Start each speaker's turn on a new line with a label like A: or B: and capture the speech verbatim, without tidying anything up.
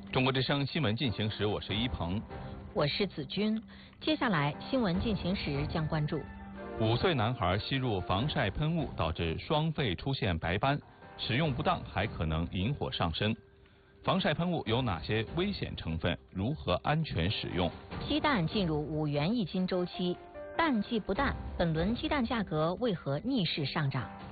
A: 中国之声新闻进行时，我是一鹏，
B: 我是子君。接下来新闻进行时将关注：
A: 五岁男孩吸入防晒喷雾，导致双肺出现白斑，使用不当还可能引火上身。防晒喷雾有哪些危险成分？如何安全使用？
B: 鸡蛋进入五元一斤周期，淡季不淡，本轮鸡蛋价格为何逆势上涨？